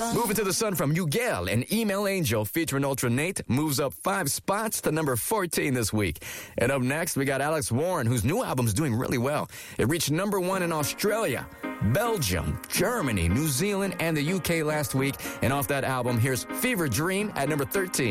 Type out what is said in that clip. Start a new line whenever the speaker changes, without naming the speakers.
Moving to the Sun from Miguel and Email Angel featuring Ultra Nate moves up 5 spots to number 14 this week. And up next, we got Alex Warren, whose new album's doing really well. It reached number 1 in Australia, Belgium, Germany, New Zealand, and the UK last week. And off that album, here's Fever Dream at number 13.